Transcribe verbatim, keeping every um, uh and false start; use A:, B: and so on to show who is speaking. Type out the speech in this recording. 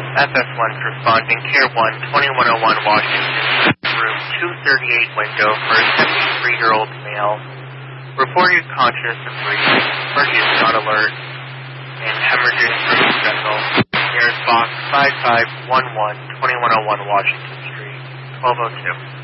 A: F F one responding, Care one, twenty-one oh one Washington, room two thirty-eight window for a seventy-three-year-old male. Reported conscious and breathing, emergency on alert, and hemorrhaging from general. Nearest box five five one one, twenty-one oh one Washington Street, twelve oh two.